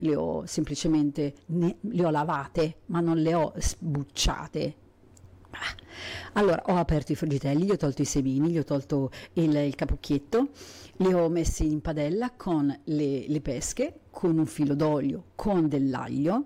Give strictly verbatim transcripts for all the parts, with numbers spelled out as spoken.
le ho semplicemente ne- le ho lavate, ma non le ho sbucciate. Ah. Allora, ho aperto i frigitelli, gli ho tolto i semini, gli ho tolto il, il capocchietto, li ho messi in padella con le, le pesche, con un filo d'olio, con dell'aglio,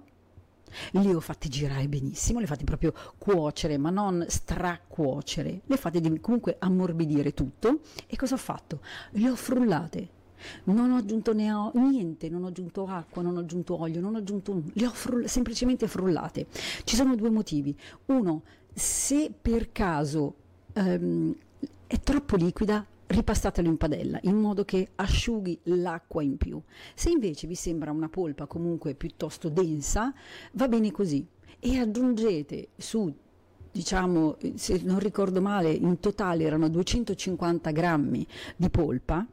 li ho fatti girare benissimo, li ho fatti proprio cuocere, ma non stracuocere, li ho fatti di- comunque ammorbidire tutto. E cosa ho fatto? Li ho frullate. Non ho aggiunto ne ho, niente, non ho aggiunto acqua, non ho aggiunto olio, non ho aggiunto un- li ho frull- semplicemente frullate. Ci sono due motivi. Uno, se per caso ehm, è troppo liquida, ripastatelo in padella in modo che asciughi l'acqua in più. Se invece vi sembra una polpa comunque piuttosto densa, va bene così. E aggiungete su, diciamo, eh, se non ricordo male, in totale erano duecentocinquanta grammi di polpa.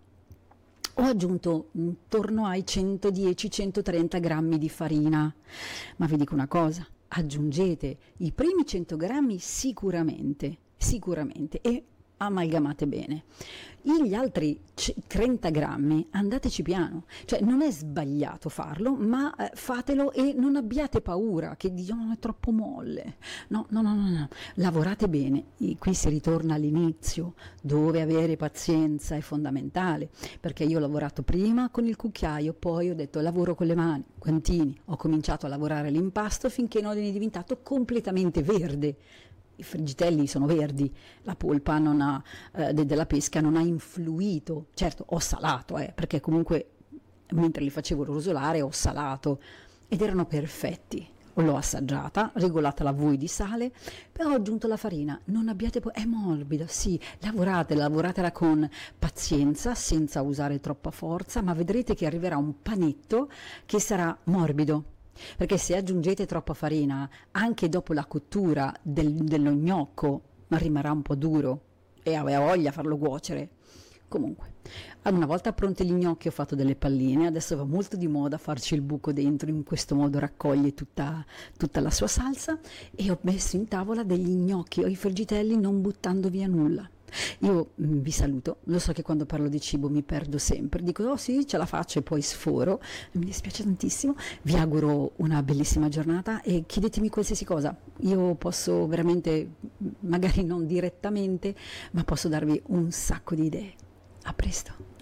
Ho aggiunto intorno ai centodieci centotrenta grammi di farina, ma vi dico una cosa, aggiungete i primi cento grammi sicuramente, sicuramente, e amalgamate bene. Gli altri c- trenta grammi andateci piano, cioè non è sbagliato farlo, ma eh, fatelo e non abbiate paura che diciamo "Oh, è troppo molle". No, no, no, no, no, lavorate bene. E qui si ritorna all'inizio, dove avere pazienza è fondamentale, perché io ho lavorato prima con il cucchiaio, poi ho detto lavoro con le mani, guantini, ho cominciato a lavorare l'impasto finché non è diventato completamente verde. I frigitelli sono verdi, la polpa non ha, eh, de- della pesca non ha influito. Certo, ho salato, eh, perché comunque mentre li facevo rosolare ho salato ed erano perfetti. L'ho assaggiata, regolatela voi di sale, però ho aggiunto la farina. Non abbiate po- è morbida, sì, lavoratela, lavoratela con pazienza, senza usare troppa forza, ma vedrete che arriverà un panetto che sarà morbido. Perché se aggiungete troppa farina, anche dopo la cottura del- dello gnocco, rimarrà un po' duro e aveva voglia a farlo cuocere. Comunque, ad una volta pronti gli gnocchi ho fatto delle palline, adesso va molto di moda farci il buco dentro, in questo modo raccoglie tutta, tutta la sua salsa, e ho messo in tavola degli gnocchi o i friggitelli non buttando via nulla. Io mm, vi saluto, lo so che quando parlo di cibo mi perdo sempre, dico oh sì ce la faccio e poi sforo, mi dispiace tantissimo, vi auguro una bellissima giornata e chiedetemi qualsiasi cosa, io posso veramente, magari non direttamente, ma posso darvi un sacco di idee. A presto!